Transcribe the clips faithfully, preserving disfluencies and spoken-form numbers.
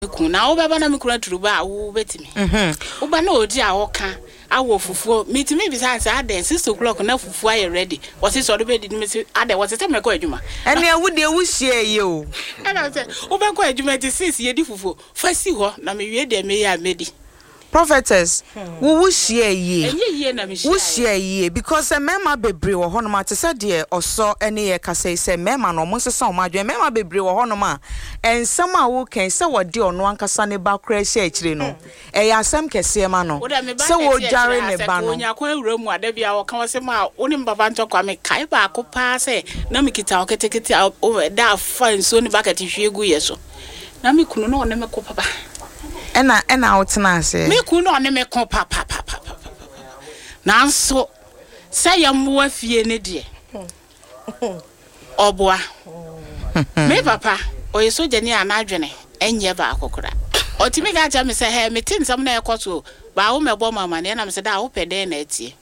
Kuna obaba na mikura turuba wo betimi. Mhm. Oba na odi a woka awo fufuo. Mitimi bisa say ade six o'clock na fufuo aye ready. Was it so do be di me say ade was it me ko adwuma. Ene awu de wu hie ye o. Ena say oba ko adwuma ti six ye di fufuo. Fa si ho na me wie de me ya medi. Prophetess, wo wu hie ye. Enye ye na me hie. Wo hie ye because e mema bebre wo hono ma te say de oso ene ye ka say say mema no mo sesa o ma adwen mema bebre wo hono ma ensam a wo kan say wo de ono ankasa ne ba kra hie akire no e ya asem kese ma no say wo jare ne ba no onya kwa ewura mu ada bia wo kan wo say ma oni baba ntokwa me kai ba ko pa say na me kita o ketekete da fa nso ni bucket hwie gu ye so na me kunu no ne me ko papa ena ena wotena ase me kunu no ne me ko papa papa nanso say yamwo afie ne de oboa me papa oyeso jeni anadwene enye ba akokora otimi ga ja me say he me tin sam na ekoto ba wo mebo mama ne na me say da wo pede na atie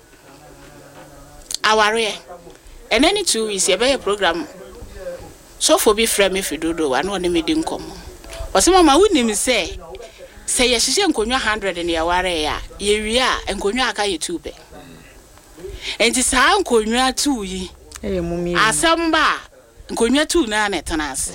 aware enani two weeks e be program so for be frame me fidodo wa no ne me di nkom o se mama wuni me say say ye hihye nkonwa one hundred ne ya ware ya ye wi a nkonwa aka ye two be enti sa nkonwa two yi eh mumi asamba nkonwa two na na tenase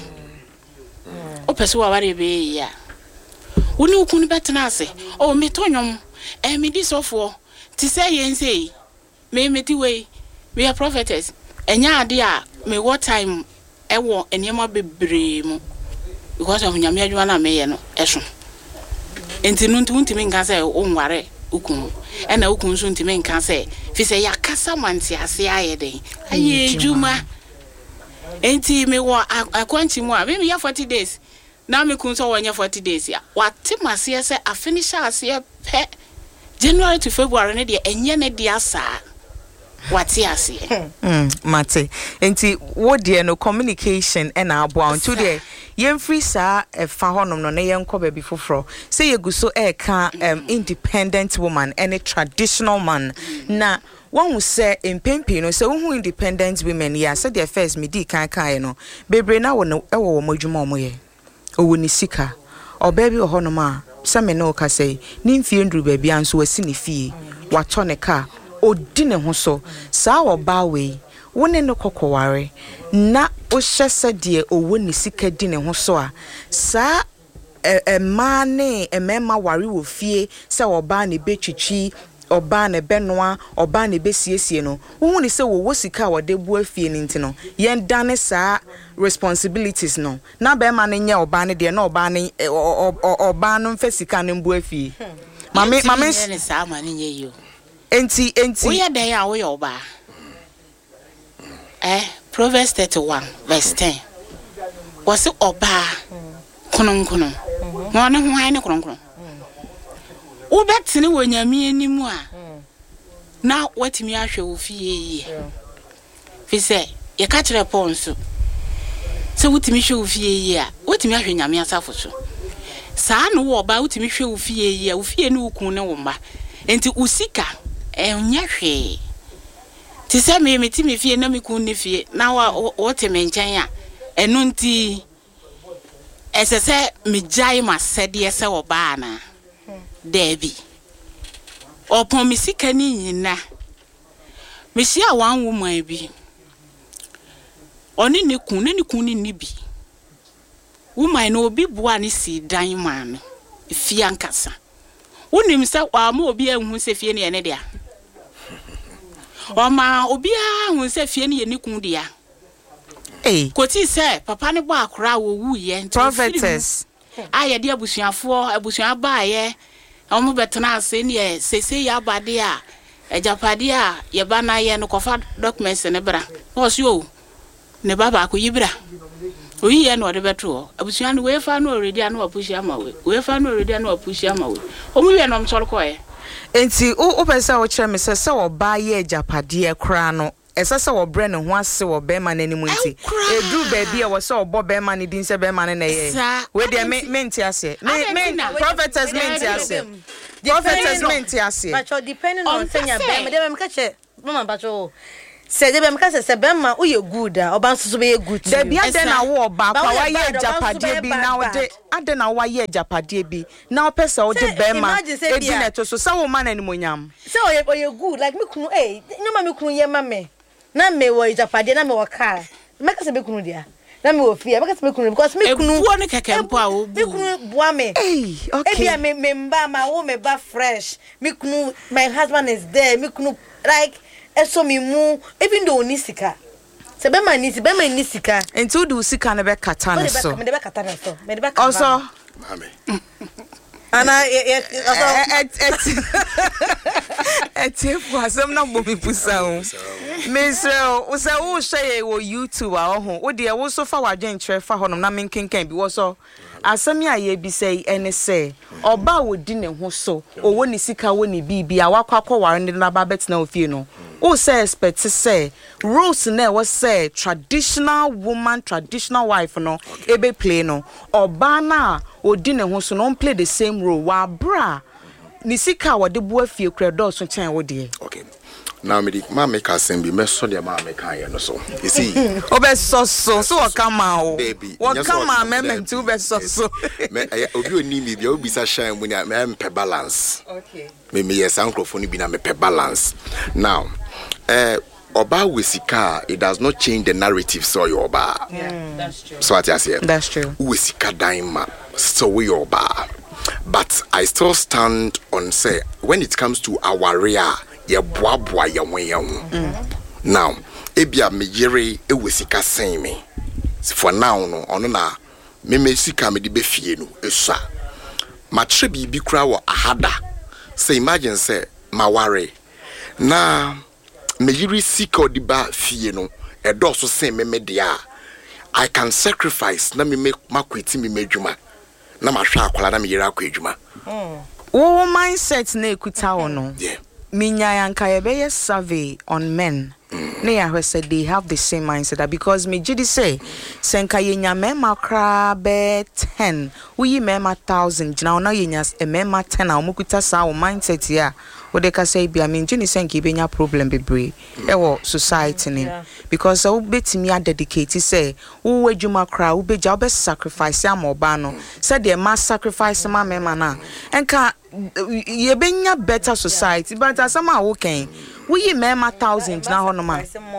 o pese wa ware be ya woni ukunu betenase o me tonyom eh me disofo ti say yen say me meti we we are prophetess enya ade a me what time e wo enema bebre mu because of nyame adwa na me ye no eso enti no ntimi nka say o nware ukun e na ukun so ntimi nka say fi say yakasa manti ase ayeden aye juma enti me wo akwanti mu a me me ya forty days na me kun so wonya forty days ya wate mase say a finish ase pe January to February ne de enye ne de asa wate ase mm mate enti wo de no communication e na abo on to de yemfri sa e fa honom no na yenko ba bi foforo say yeguso e ka um, independent woman any traditional man na won say empempe no say who independent women ya say the first midi kan kan no bebre na wo no e wo madwuma omo ye owo ni sika obabi wo honom a say me no ka say ni mfie ndru ba bia nso wasi ne fie wato ne ka odi ne ho so saa oba we wone no kokoware na o hyese de owo ni sika di ne ho so a saa e ma ne emema ware wo fie se oba ne betwitwi oba ne benoa oba ne besiesie no wo ni se wo wo sika wo de bu afie ni ntino yen dane saa responsibilities no na be ma ne nya oba ne de na oba ne oba no mfa sika ne bu afie mame mame ne saa ma ne nye yo enti enti wo ye den ya wo ye oba eh Proverbs thirty-one verse ten was oba kunun kunun mo na ho ne kunun kunun wo betini wo nyame animu a na watimi ahwe wo fie yi fi se ye ka kire ponso se wutimi hwe wo fie yi a wutimi ahwe nyame asafo so saa no wo oba wutimi hwe wo fie yi a wo fie ne wukun ne wo mba enti usika enya hwe ti se me meti me fie na me kun ne fie na wa wote me nchen a enu nti esese me jai ma sede ese wo ba na debi opon me sika ni nyina me sia wan woman bi oni ne kun ne kun ni bi woman no obi bua ne si dan ma no fie ankasa wonim se wa ma obi anhu se fie ne ye ne dia Oma obia hu se fie ne ye ni kun dia. Eh. Koti se papa ne bo akora wo wu ye. Prophetess. Aye de abusuafo, abusuan ba ye. Omo betena ase ne sese ya bade a. Ejapade a ye ba na ye no kofa documents ne bra. O so o. Ne baba ko yibra. Oyi ye no de beto. Abusuan we fa no already anu apushi ama we. We fa no already anu apushi ama we. Omo we no mtoro ko ye. Enti o pesa o kire me se se oba ye japade kra no esa se wo bre ne ho ase wo be ma nani mu nti edu ba bia wo se obo be ma ne din se be ma ne na ye we de me menti ase me me prophetess menti ase prophetess menti ase but depending on senya be me dem me ka che mama bacho Say the Bemka says, Bema, we are good, or bounce to be good. There be then a war back, why ye Japadi be nowadays. I don't know why ye Japadi be now, Pesa or the Bema, Edina, so some man and Munyam. So you're good, like me, eh? No, mammy, Kunya, mammy. None may wear Japadi, and I'm a car. Make us a big Kunudia. Let me fear, because me because me Kunu can power, Buame. Hey, okay, I may remember my woman bath fresh. Me kunu, my husband is there, me kunu, like. Eso mi mu even though nisika se be ma nisi be ma nisika enti do sika na be kata na so me de be kata na so me de be also mame ana also et et et fu asem na bo mi pusa o mesrel wo se wo hwe wo YouTube a ho wo de wo so fa wadwen kyerɛ fa honom na menkenkan bi wo so asem ya ye bi sei ene se oba wo di ne ho so owo ni sika wo ni bibi a wakwa kwaware ne na ba bet na ofie no o say expect say rules na was say traditional woman traditional wife no ebe play no oba na odi ne ho so no play the same role wa bra ni sika wo de bo afie kredo so chen wo de okay now me ma make asem bi me so de ma make kan no so you see obe so so so o come out baby what come out me to be so so me obi oni mi bi obi sa shine mu na me pe balance okay me me yes microphone bi na me pe balance now eh oba wesika it does not change the narrative so your oba yeah that's true so what you say that's true wesika daima so we oba but I still stand on say when it comes to our area ye boa boa ye wen ye now ebia me yere e wesika sen me for now no ono na me me sika me de be fie no esua ma tre bibi kura wo ahada say imagine say ma ware na me yiri sika odiba fie no e do so sen me me dia I can sacrifice na me make makweti me medwuma na ma hwa akwala na me yiri akwadwuma mm wo mindset na ekuta wo no yeah minya yanka ye be survey on men na ya said they have the same mindset because me jidi say senka yenya mema kra be ten we mema one thousand now na yenya e mema ten a omukuta sa wo mindset ya wo de ka say bia me jini senka benya problem bebre e wo society ni because wo betimi a dedicate say wo wadwuma kra wo beja wo be sacrifice am oba no say the mass sacrifice ma mema na enka ye benya better society but asama wo ken we mema thousand na hono ma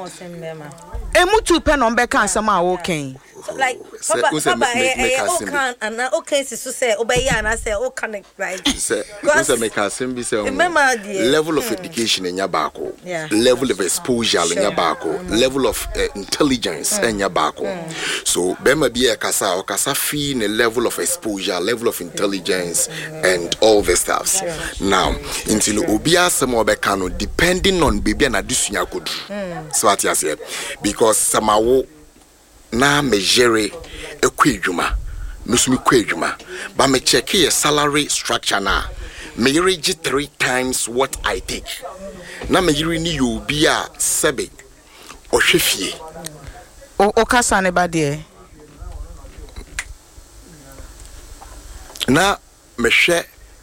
emu two pen on be kan asama wo ken like papa papa eh o kan ana o kan so say obey ana say o kan right say we make asem bi say level of education in your bako level of exposure in your bako level of uh, intelligence in your bako so bema bi e kasa o kasa fi ne level of exposure level of intelligence and all the stuffs now until obi asem obeka no depending on baby na dusunya kodu so what you say because samawo na mejere ekwadwuma mesumi kwadwuma ba me check your salary structure na me reach three times what I take na me yiri ni yo bi a sebe ohwefie o o kasa ne ba de na me hwe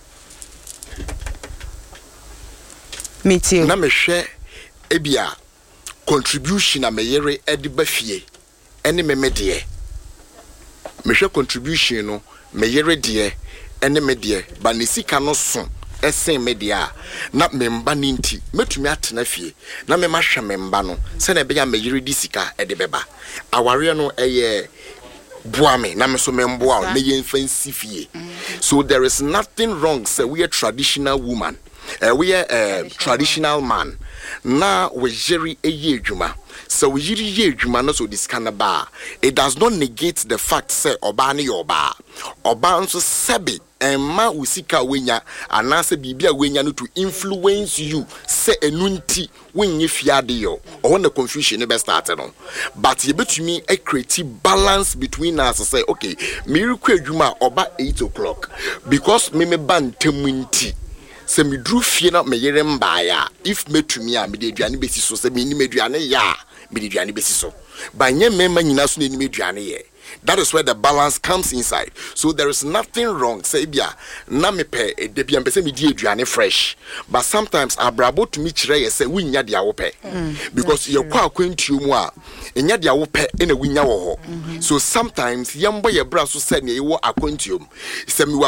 metie na me hwe ebia contribution na me yere ediba fie ene me medie me hwe contribution no me yere die ene me die ba ne sika no so esen media na memba ninti metumi atena fie na me ma hwe memba no se na be ya me yere di sika ede beba aware no eye buame na me so memboa me ye fancy fie so there is nothing wrong say we are traditional woman uh, we are a uh, traditional man na we jeri eye adwuma so we yiri ye adwuma no so this kind of bar it does not negate the fact say oba ne oba oba nso sebe emma usika wenya anase bibia wenya no to influence you say enunti wenye fiade yo or when the confusion be start no but ye betumi a create balance between us say okay me rekwa adwuma oba eight o'clock because me me ban temunti se me dru fie na me yere mbaaya if metumi a me de aduane besi so se me ni me aduane ya me de aduane besi so ba nye mema nyina so ni me aduane ye That is where the balance comes inside. So there is nothing wrong. Say, bia, na me pe e debi am pese me di aduane fresh. But sometimes abrabo to me chire ye say we nya dia wo pe. Because you kwa akwantuo mu a nya dia wo pe e na we nya wo ho. So sometimes yembo ye bra so say ne ye wo akwantuo. Say me